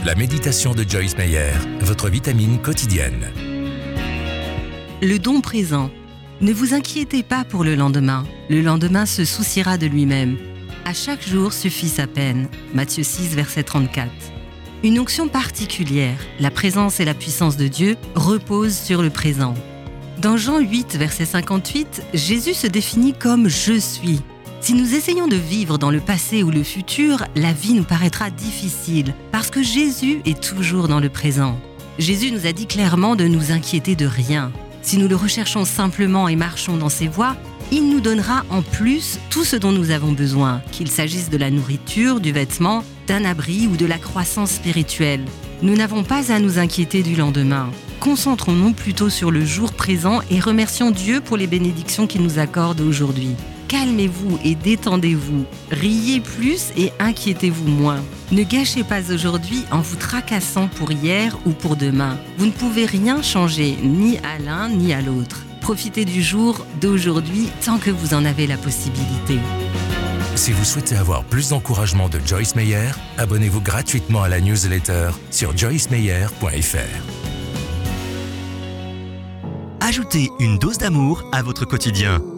La méditation de Joyce Meyer, votre vitamine quotidienne. Le don présent. Ne vous inquiétez pas pour le lendemain se souciera de lui-même. À chaque jour suffit sa peine. Matthieu 6, verset 34. Une onction particulière, la présence et la puissance de Dieu, reposent sur le présent. Dans Jean 8, verset 58, Jésus se définit comme « Je suis ». Si nous essayons de vivre dans le passé ou le futur, la vie nous paraîtra difficile parce que Jésus est toujours dans le présent. Jésus nous a dit clairement de nous inquiéter de rien. Si nous le recherchons simplement et marchons dans ses voies, il nous donnera en plus tout ce dont nous avons besoin, qu'il s'agisse de la nourriture, du vêtement, d'un abri ou de la croissance spirituelle. Nous n'avons pas à nous inquiéter du lendemain. Concentrons-nous plutôt sur le jour présent et remercions Dieu pour les bénédictions qu'il nous accorde aujourd'hui. Calmez-vous et détendez-vous. Riez plus et inquiétez-vous moins. Ne gâchez pas aujourd'hui en vous tracassant pour hier ou pour demain. Vous ne pouvez rien changer, ni à l'un ni à l'autre. Profitez du jour d'aujourd'hui tant que vous en avez la possibilité. Si vous souhaitez avoir plus d'encouragement de Joyce Meyer, abonnez-vous gratuitement à la newsletter sur joycemeyer.fr. Ajoutez une dose d'amour à votre quotidien.